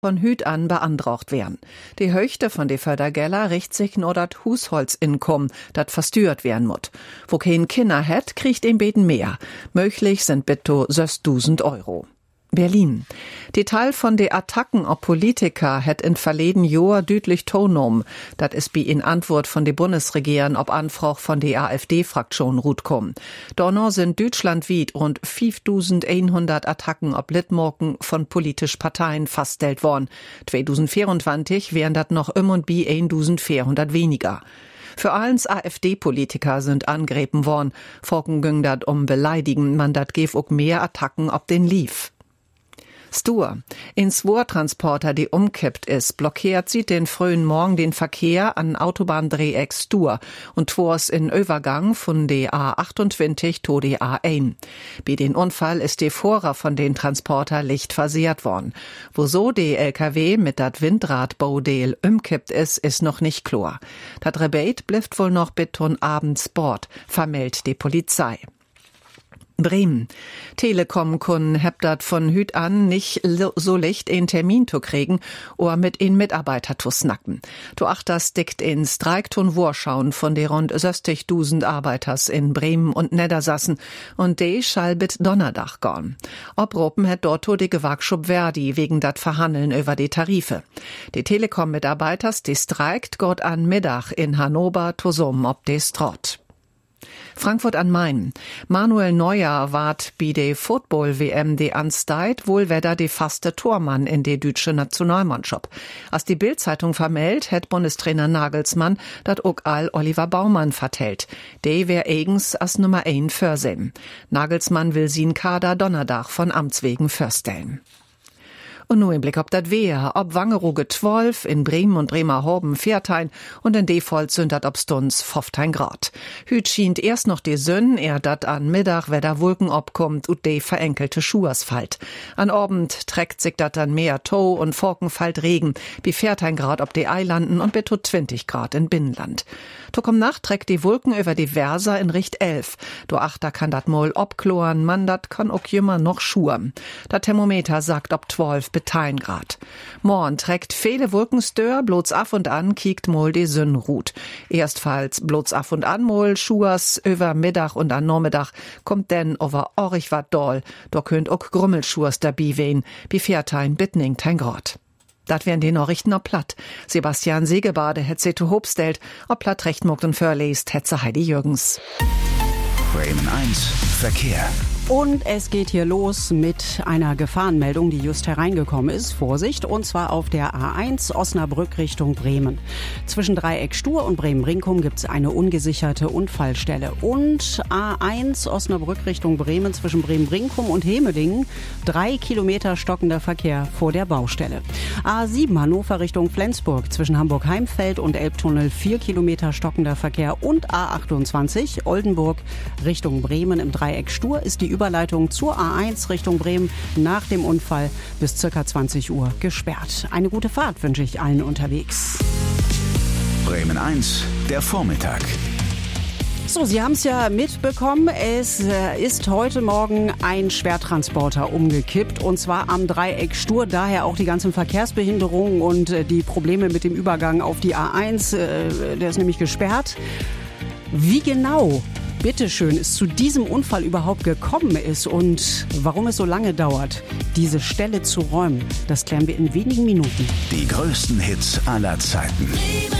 von Hüt an beantragt werden. Die Höchste von de Fördergeller richt sich nur dat Husholzinkommen, dat verstört werden muss. Wo kein Kinder het, kriegt den Beten mehr. Möglich sind bitto 6.000 Euro. Berlin. Die Teil von de Attacken ob Politiker het in verleden Jahr düdlich tonom. Dat is bi in Antwort von de Bundesregierung ob Anfrage von de AfD-Fraktion rutkom. Donno sind deutschlandweit rund 5.100 Attacken ob Litmorken von politisch Parteien feststellt worden. 2024 wären dat noch und bi 1.400 weniger. Für allens AfD-Politiker sind angrepen worden. Folgen ging dat beleidigen, man dat gef auch mehr Attacken ob den lief. Stur. In Swortransporter, die umkippt ist, blockiert sie den frühen Morgen den Verkehr an Autobahndreieck Stur und twors in Übergang von der A28 to die A1. Bei den Unfall ist die Vorder von den Transporter licht versehrt worden. Wo so die LKW mit dat Windradbaudeel umkippt ist noch nicht klar. Dat Rebate blifft wohl noch biton abends Bord, vermeldet die Polizei. Bremen. Telekom kun hebt dat von Hüt an nicht so leicht einen Termin zu kriegen oder mit einen Mitarbeiter zu snacken. Du achters dickt in Streiktun Warschauen von der rund 60.000 Arbeiters in Bremen und Niedersassen und de schall bit Donnerdach gorn. Obropen het dort die Gewerkschaft Verdi wegen dat Verhandeln über die Tarife. Die Telekom-Mitarbeiters, die streikt gott an Mittag in Hannover zusammen ob de Strott. Frankfurt am Main. Manuel Neuer ward bei der Football-WM de Ansteit wohl weder de faste Tormann in de deutsche Nationalmannschaft. Als die Bild-Zeitung vermeldet, het Bundestrainer Nagelsmann dat ook all Oliver Baumann vertellt. De wär eigens als Nummer 1 vorsehen. Nagelsmann will sin Kader Donnerdag von Amts wegen vorstellen. Und nur im Blick ob dat Wehr, ob Wangerooge 12, in Bremen und Bremerhaven 14 und in Defold sind dat ob Stunds 15 Grad. Hüt schient erst noch die Sönn, dat an Mittag, wer da Wolken obkommt und de verenkelte Schuhers fallt. An Abend trägt sich dat dann mehr Tau und Forken fallt Regen, bi 14 Grad ob de Eilanden und bitto 20 Grad in Binnenland. To komm Nacht trägt die Wolken über die Versa in Richt 11. Do achter kann dat Moll obkloren, man dat kann auch jümmer noch schuren. Dat Thermometer sagt ob 12 bis 10 Grad. Morgen trägt viele Wolkenstör, bloß af und an kiekt Moll die Sönn ruht. Erstfalls bloß af und an Moll Schuhers über Mittag und an Nachmittag kommt denn over orich wat doll. Do könnt auch Grummelschuhers dabei wehen, bi 14 bis 19 Grad. Dat wären die Nachrichten ob Platt. Sebastian Segebade het se to hobstellt, ob Platt recht mogt und verlest, hetze Heidi Jürgens. Bremen 1 Verkehr. Und es geht hier los mit einer Gefahrenmeldung, die just hereingekommen ist. Vorsicht, und zwar auf der A1 Osnabrück Richtung Bremen. Zwischen Dreieck Stur und Bremen-Brinkum gibt es eine ungesicherte Unfallstelle. Und A1 Osnabrück Richtung Bremen zwischen Bremen-Brinkum und Hemelingen 3 Kilometer stockender Verkehr vor der Baustelle. A7 Hannover Richtung Flensburg zwischen Hamburg-Heimfeld und Elbtunnel 4 Kilometer stockender Verkehr. Und A28 Oldenburg Richtung Bremen im Dreieck Stur ist die Überleitung zur A1 Richtung Bremen nach dem Unfall bis ca. 20 Uhr gesperrt. Eine gute Fahrt wünsche ich allen unterwegs. Bremen 1, der Vormittag. So, Sie haben es ja mitbekommen, es ist heute Morgen ein Schwertransporter umgekippt und zwar am Dreieck Stur, daher auch die ganzen Verkehrsbehinderungen und die Probleme mit dem Übergang auf die A1, der ist nämlich gesperrt. Wie genau bitteschön es zu diesem Unfall überhaupt gekommen ist und warum es so lange dauert, diese Stelle zu räumen, das klären wir in wenigen Minuten. Die größten Hits aller Zeiten.